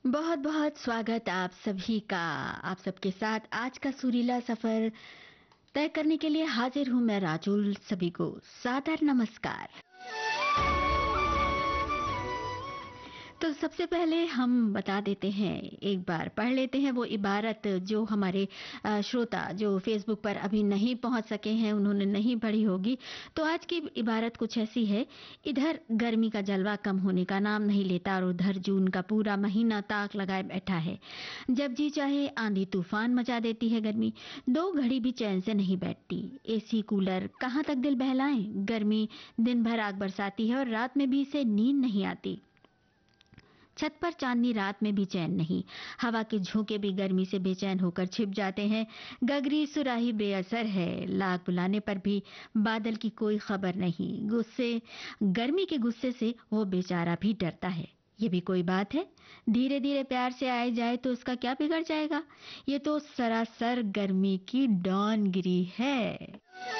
बहुत बहुत स्वागत आप सभी का। आप सबके साथ आज का सुरीला सफर तय करने के लिए हाजिर हूं मैं राजुल। सभी को सादर नमस्कार। तो सबसे पहले हम बता देते हैं, एक बार पढ़ लेते हैं वो इबारत जो हमारे श्रोता जो फेसबुक पर अभी नहीं पहुंच सके हैं, उन्होंने नहीं पढ़ी होगी। तो आज की इबारत कुछ ऐसी है। इधर गर्मी का जलवा कम होने का नाम नहीं लेता और उधर जून का पूरा महीना ताक लगाए बैठा है। जब जी चाहे आंधी तूफान मचा देती है गर्मी। दो घड़ी भी चैन से नहीं बैठती। एसी कूलर कहाँ तक दिल बहलाएं। गर्मी दिन भर आग बरसाती है और रात में भी इसे नींद नहीं आती। छत पर चांदनी रात में भी चैन नहीं। हवा के झोंके भी गर्मी से बेचैन होकर छिप जाते हैं। गगरी सुराही बेअसर है। लाख बुलाने पर भी बादल की कोई खबर नहीं। गर्मी के गुस्से से वो बेचारा भी डरता है। ये भी कोई बात है। धीरे धीरे प्यार से आए जाए तो उसका क्या बिगड़ जाएगा। ये तो सरासर गर्मी की डॉनगिरी है।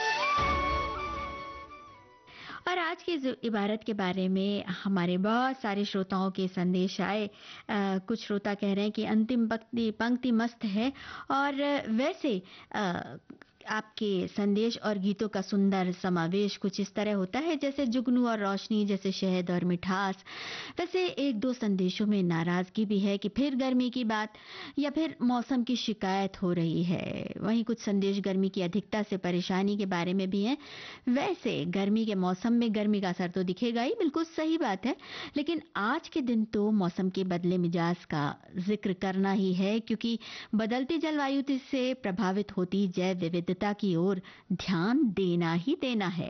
और आज की इस इबारत के बारे में हमारे बहुत सारे श्रोताओं के संदेश आए। कुछ श्रोता कह रहे हैं कि अंतिम पंक्ति पंक्ति मस्त है। और वैसे आपके संदेश और गीतों का सुंदर समावेश कुछ इस तरह होता है जैसे जुगनू और रोशनी, जैसे शहद और मिठास। वैसे एक दो संदेशों में नाराजगी भी है कि फिर गर्मी की बात या फिर मौसम की शिकायत हो रही है। वहीं कुछ संदेश गर्मी की अधिकता से परेशानी के बारे में भी हैं। वैसे गर्मी के मौसम में गर्मी का असर तो दिखेगा ही, बिल्कुल सही बात है। लेकिन आज के दिन तो मौसम के बदले मिजाज का जिक्र करना ही है, क्योंकि बदलती जलवायु से प्रभावित होती जैव विविधता की ओर ध्यान देना ही देना है।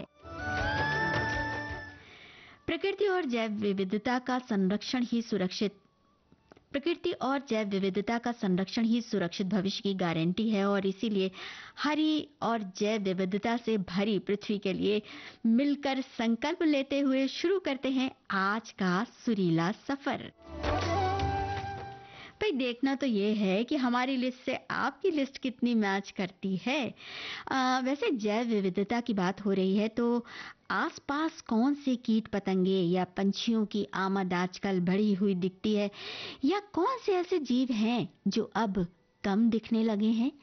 प्रकृति और जैव विविधता का संरक्षण ही सुरक्षित प्रकृति और जैव विविधता का संरक्षण ही सुरक्षित भविष्य की गारंटी है। और इसीलिए हरी और जैव विविधता से भरी पृथ्वी के लिए मिलकर संकल्प लेते हुए शुरू करते हैं आज का सुरीला सफर। भाई देखना तो ये है कि हमारी लिस्ट से आपकी लिस्ट कितनी मैच करती है। वैसे जैव विविधता की बात हो रही है तो आसपास कौन से कीट पतंगे या पंछियों की आमद आजकल बढ़ी हुई दिखती है, या कौन से ऐसे जीव हैं जो अब कम दिखने लगे हैं।